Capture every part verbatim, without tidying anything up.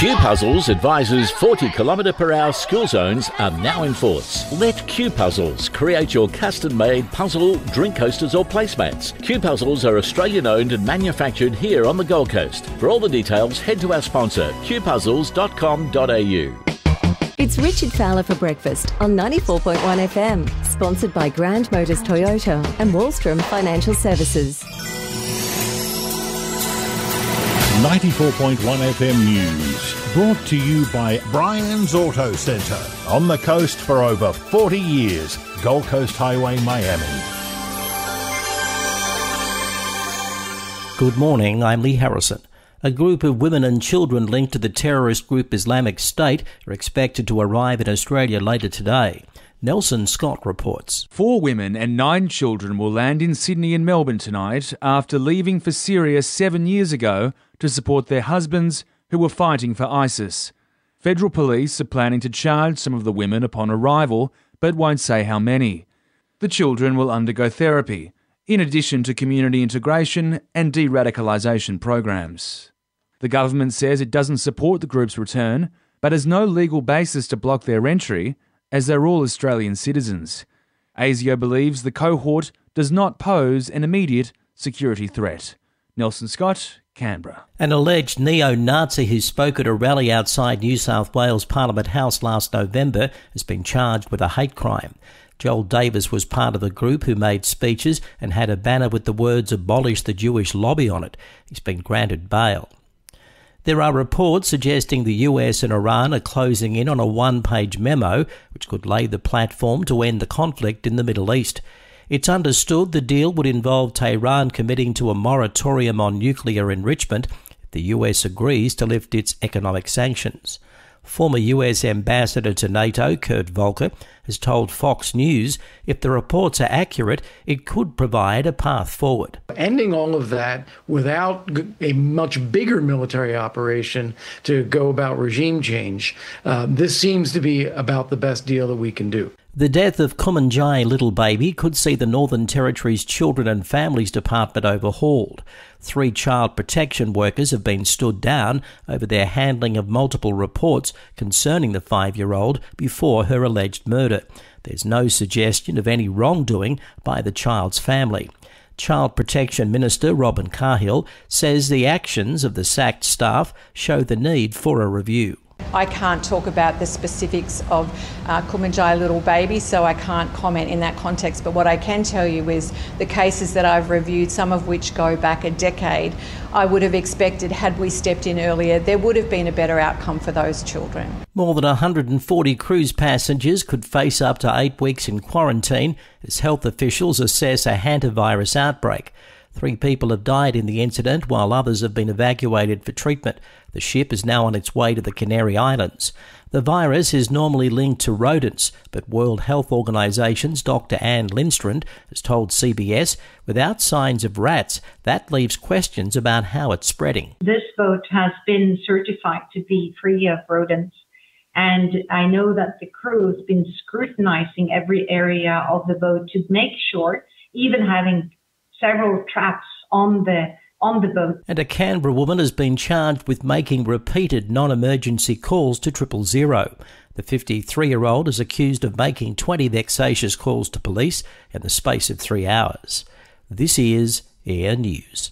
Q Puzzles advises forty kilometre per hour school zones are now in force. Let Q Puzzles create your custom-made puzzle, drink coasters or placemats. Q Puzzles are Australian-owned and manufactured here on the Gold Coast. For all the details, head to our sponsor, q puzzles dot com dot a u. It's Richard Fowler for breakfast on ninety-four point one F M, sponsored by Grand Motors Toyota and Wallstrom Financial Services. ninety-four point one F M News, brought to you by Brian's Auto Centre. On the coast for over forty years, Gold Coast Highway, Miami. Good morning, I'm Lee Harrison. A group of women and children linked to the terrorist group Islamic State are expected to arrive in Australia later today. Nelson Scott reports. Four women and nine children will land in Sydney and Melbourne tonight after leaving for Syria seven years ago to support their husbands who were fighting for ISIS. Federal police are planning to charge some of the women upon arrival, but won't say how many. The children will undergo therapy, in addition to community integration and de-radicalisation programs. The government says it doesn't support the group's return, but has no legal basis to block their entry, as they're all Australian citizens. ASIO believes the cohort does not pose an immediate security threat. Nelson Scott, Canberra. An alleged neo-Nazi who spoke at a rally outside New South Wales Parliament House last November has been charged with a hate crime. Joel Davis was part of the group who made speeches and had a banner with the words "Abolish the Jewish Lobby" on it. He's been granted bail. There are reports suggesting the U S and Iran are closing in on a one-page memo which could lay the platform to end the conflict in the Middle East. It's understood the deal would involve Tehran committing to a moratorium on nuclear enrichment if the U S agrees to lift its economic sanctions. Former U S Ambassador to NATO, Kurt Volker, has told Fox News if the reports are accurate, it could provide a path forward. Ending all of that without a much bigger military operation to go about regime change, uh, this seems to be about the best deal that we can do. The death of Kumanjai Little Baby could see the Northern Territory's Children and Families Department overhauled. Three child protection workers have been stood down over their handling of multiple reports concerning the five-year-old before her alleged murder. There's no suggestion of any wrongdoing by the child's family. Child Protection Minister Robin Cahill says the actions of the sacked staff show the need for a review. I can't talk about the specifics of uh, Kumanjai Little Baby, so I can't comment in that context. But what I can tell you is the cases that I've reviewed, some of which go back a decade, I would have expected, had we stepped in earlier, there would have been a better outcome for those children. More than one hundred forty cruise passengers could face up to eight weeks in quarantine as health officials assess a hantavirus outbreak. Three people have died in the incident, while others have been evacuated for treatment. The ship is now on its way to the Canary Islands. The virus is normally linked to rodents, but World Health Organisation's Doctor Anne Lindstrand has told C B S, without signs of rats, that leaves questions about how it's spreading. This boat has been certified to be free of rodents, and I know that the crew has been scrutinising every area of the boat to make sure, even having several traps on the on the boat. And a Canberra woman has been charged with making repeated non-emergency calls to triple zero. The fifty-three-year-old is accused of making twenty vexatious calls to police in the space of three hours. This is Air News.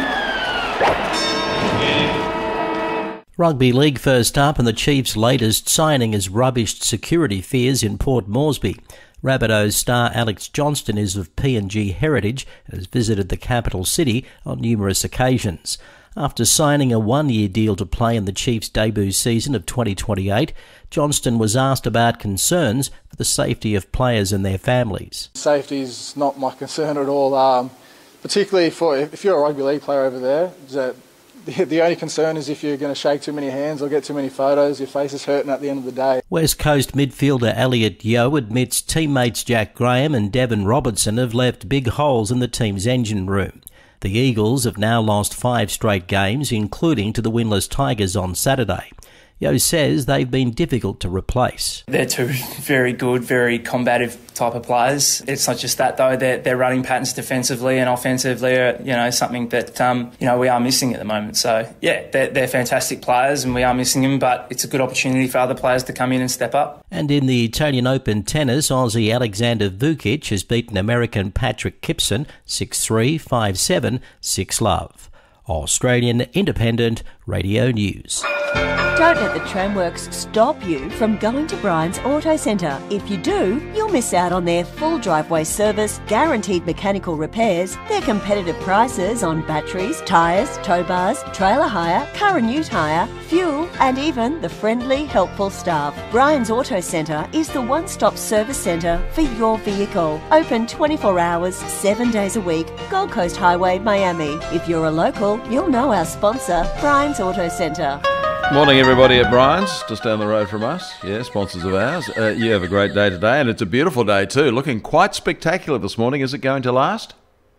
Rugby League first up, and the Chiefs' latest signing has rubbished security fears in Port Moresby. Rabbitohs star Alex Johnston is of P and G heritage and has visited the capital city on numerous occasions. After signing a one-year deal to play in the Chiefs' debut season of twenty twenty-eight, Johnston was asked about concerns for the safety of players and their families. Safety is not my concern at all, um, particularly for if you're a rugby league player over there. That The, the only concern is if you're going to shake too many hands or get too many photos, your face is hurting at the end of the day. West Coast midfielder Elliot Yeo admits teammates Jack Graham and Devon Robertson have left big holes in the team's engine room. The Eagles have now lost five straight games, including to the winless Tigers on Saturday. Yo says they've been difficult to replace. They're two very good, very combative type of players. It's not just that though, their, their running patterns defensively and offensively are, you know, something that, um, you know, we are missing at the moment. So, yeah, they're, they're fantastic players and we are missing them, but it's a good opportunity for other players to come in and step up. And in the Italian Open tennis, Aussie Alexander Vukic has beaten American Patrick Kipson six three, five seven, six love. Australian Independent Radio News. Don't let the Tramworks stop you from going to Brian's Auto Centre. If you do, you'll miss out on their full driveway service, guaranteed mechanical repairs, their competitive prices on batteries, tyres, tow bars, trailer hire, car and ute hire, fuel, and even the friendly, helpful staff. Brian's Auto Centre is the one-stop service centre for your vehicle. Open twenty-four hours, seven days a week, Gold Coast Highway, Miami. If you're a local, you'll know our sponsor, Brian's Auto Centre. Morning everybody at Brian's, just down the road from us. Yeah, sponsors of ours. Uh, you have a great day today, and it's a beautiful day too. Looking quite spectacular this morning. Is it going to last?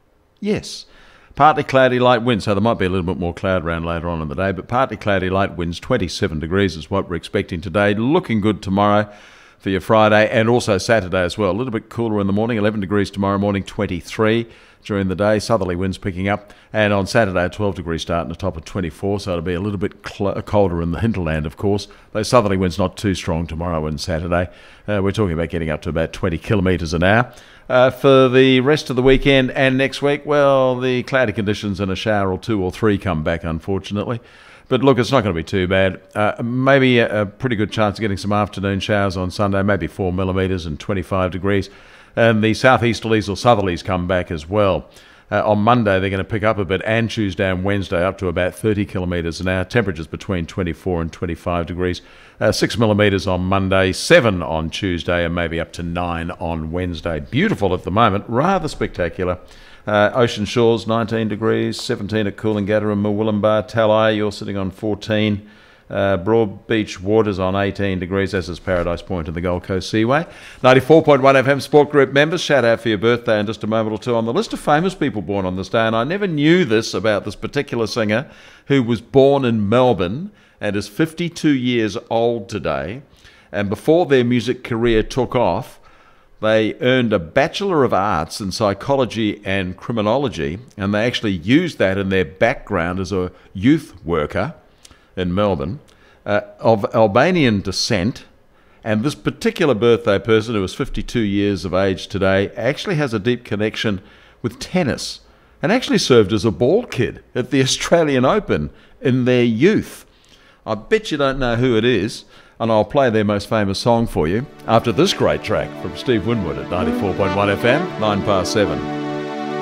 Yes. Partly cloudy, light winds, so there might be a little bit more cloud around later on in the day, but partly cloudy, light winds, twenty-seven degrees is what we're expecting today. Looking good tomorrow for your Friday and also Saturday as well. A little bit cooler in the morning, eleven degrees tomorrow morning, twenty-three during the day, southerly winds picking up, and on Saturday a twelve degree start and a top of twenty-four, so it'll be a little bit cl- colder in the hinterland, of course. Those southerly winds not too strong tomorrow and Saturday. Uh, we're talking about getting up to about twenty kilometres an hour. Uh, for the rest of the weekend and next week, well, the cloudy conditions and a shower or two or three come back, unfortunately. But look, it's not going to be too bad. Uh, maybe a, a pretty good chance of getting some afternoon showers on Sunday, maybe four millimetres and twenty-five degrees. And the southeasterlies or southerlies come back as well. Uh, on Monday, they're going to pick up a bit, and Tuesday and Wednesday up to about thirty kilometres an hour. Temperatures between twenty-four and twenty-five degrees. Uh, six millimetres on Monday, seven on Tuesday, and maybe up to nine on Wednesday. Beautiful at the moment, rather spectacular. Uh, Ocean Shores, nineteen degrees, seventeen at Coolangatta and Murwillumbah. Talai, you're sitting on fourteen. Uh, Broad Beach Waters on eighteen degrees, as is Paradise Point and the Gold Coast Seaway. ninety-four point one F M Sport Group members, shout out for your birthday in just a moment or two. On the list of famous people born on this day, and I never knew this about this particular singer who was born in Melbourne and is fifty-two years old today, and before their music career took off, they earned a Bachelor of Arts in Psychology and Criminology, and they actually used that in their background as a youth worker in Melbourne, uh, of Albanian descent. And this particular birthday person, who is fifty-two years of age today, actually has a deep connection with tennis and actually served as a ball kid at the Australian Open in their youth. I bet you don't know who it is, and I'll play their most famous song for you after this great track from Steve Winwood at ninety-four point one F M, nine past seven.